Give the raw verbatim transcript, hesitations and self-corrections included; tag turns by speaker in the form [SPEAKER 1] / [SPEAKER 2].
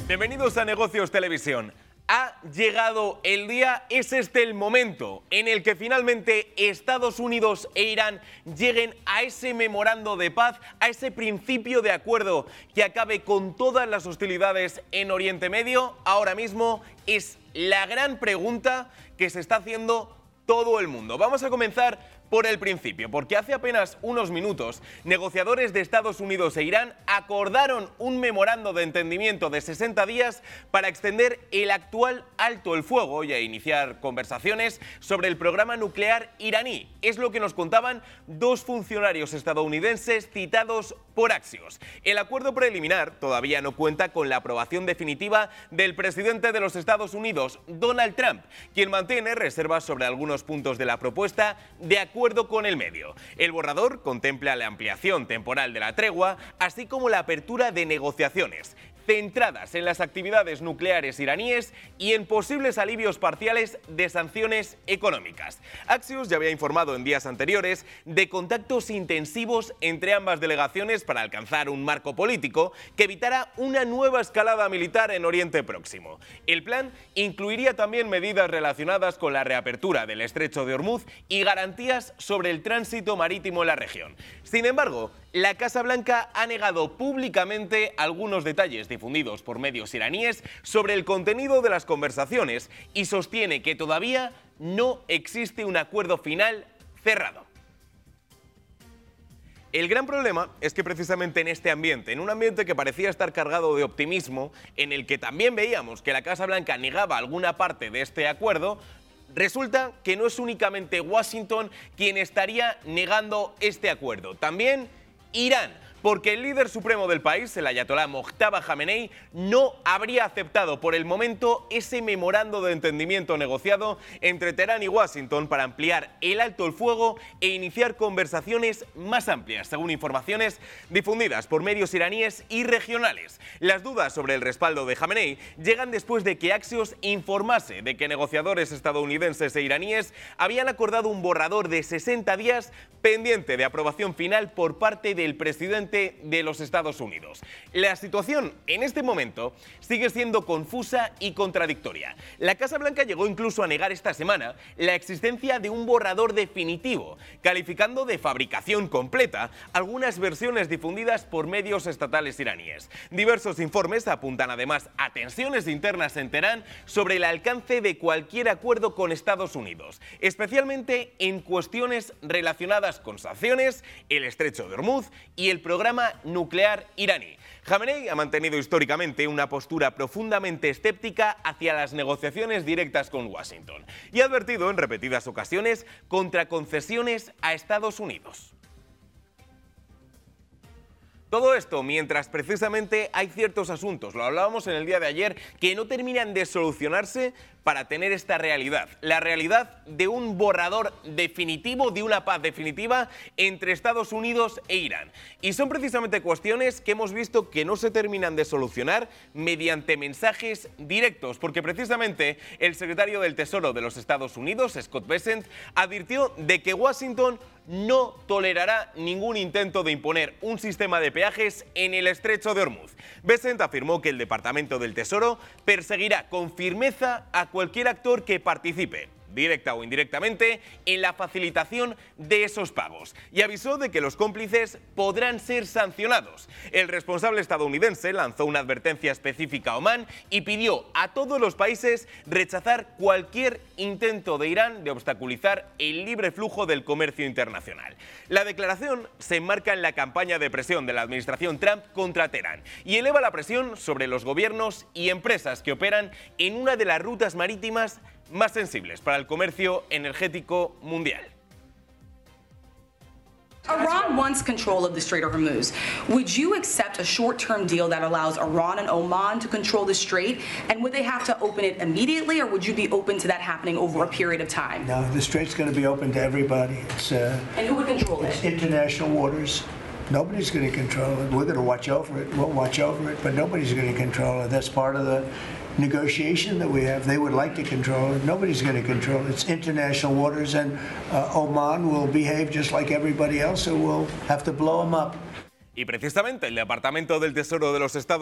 [SPEAKER 1] Bienvenidos a Negocios Televisión. Ha llegado el día, es este el momento en el que finalmente Estados Unidos e Irán lleguen a ese memorando de paz, a ese principio de acuerdo que acabe con todas las hostilidades en Oriente Medio. Ahora mismo es la gran pregunta que se está haciendo todo el mundo. Vamos a comenzar por el principio, porque hace apenas unos minutos, negociadores de Estados Unidos e Irán acordaron un memorando de entendimiento de sesenta días para extender el actual alto el fuego y a iniciar conversaciones sobre el programa nuclear iraní. Es lo que nos contaban dos funcionarios estadounidenses citados por Axios. El acuerdo preliminar todavía no cuenta con la aprobación definitiva del presidente de los Estados Unidos, Donald Trump, quien mantiene reservas sobre algunos puntos de la propuesta de acuerdo acuerdo con el medio. El borrador contempla la ampliación temporal de la tregua, así como la apertura de negociaciones centradas en las actividades nucleares iraníes y en posibles alivios parciales de sanciones económicas. Axios ya había informado en días anteriores de contactos intensivos entre ambas delegaciones para alcanzar un marco político que evitara una nueva escalada militar en Oriente Próximo. El plan incluiría también medidas relacionadas con la reapertura del Estrecho de Hormuz y garantías sobre el tránsito marítimo en la región. Sin embargo, la Casa Blanca ha negado públicamente algunos detalles difundidos por medios iraníes sobre el contenido de las conversaciones y sostiene que todavía no existe un acuerdo final cerrado. El gran problema es que precisamente en este ambiente, en un ambiente que parecía estar cargado de optimismo, en el que también veíamos que la Casa Blanca negaba alguna parte de este acuerdo, resulta que no es únicamente Washington quien estaría negando este acuerdo, también Irán, porque el líder supremo del país, el ayatolá Mojtaba Jamenei, no habría aceptado por el momento ese memorando de entendimiento negociado entre Teherán y Washington para ampliar el alto el fuego e iniciar conversaciones más amplias, según informaciones difundidas por medios iraníes y regionales. Las dudas sobre el respaldo de Jamenei llegan después de que Axios informase de que negociadores estadounidenses e iraníes habían acordado un borrador de sesenta días pendiente de aprobación final por parte del presidente de los Estados Unidos. La situación en este momento sigue siendo confusa y contradictoria. La Casa Blanca llegó incluso a negar esta semana la existencia de un borrador definitivo, calificando de fabricación completa algunas versiones difundidas por medios estatales iraníes. Diversos informes apuntan además a tensiones internas en Teherán sobre el alcance de cualquier acuerdo con Estados Unidos, especialmente en cuestiones relacionadas con sanciones, el Estrecho de Hormuz y el programa nuclear iraní. Jamenei ha mantenido históricamente una postura profundamente escéptica hacia las negociaciones directas con Washington y ha advertido en repetidas ocasiones contra concesiones a Estados Unidos. Todo esto mientras precisamente hay ciertos asuntos, lo hablábamos en el día de ayer, que no terminan de solucionarse para tener esta realidad, la realidad de un borrador definitivo, de una paz definitiva entre Estados Unidos e Irán. Y son precisamente cuestiones que hemos visto que no se terminan de solucionar mediante mensajes directos, porque precisamente el secretario del Tesoro de los Estados Unidos, Scott Bessent, advirtió de que Washington no tolerará ningún intento de imponer un sistema de peajes en el Estrecho de Hormuz. Bessent afirmó que el Departamento del Tesoro perseguirá con firmeza a cualquier actor que participe, directa o indirectamente, en la facilitación de esos pagos y avisó de que los cómplices podrán ser sancionados. El responsable estadounidense lanzó una advertencia específica a Omán y pidió a todos los países rechazar cualquier intento de Irán de obstaculizar el libre flujo del comercio internacional. La declaración se enmarca en la campaña de presión de la administración Trump contra Teherán y eleva la presión sobre los gobiernos y empresas que operan en una de las rutas marítimas más sensibles para el comercio energético mundial.
[SPEAKER 2] Iran wants control of the Strait of Hormuz. Would you accept a short-term deal that allows Iran and Oman to control the strait? And would they have to open it immediately, or would you be open to that happening over a period of time?
[SPEAKER 3] No, the strait's going to be open to everybody. It's, uh,
[SPEAKER 2] and who would control it?
[SPEAKER 3] International waters. Nobody's going to control it. We're going to watch over it. We'll watch over it, but nobody's going to control it. That's part of the negotiation that we have. They would like to control it. Nobody's going to control it. It's international waters, and uh, Oman will behave just like everybody else, so we'll have to blow them up.
[SPEAKER 1] Y precisamente el Departamento del Tesoro de los Estados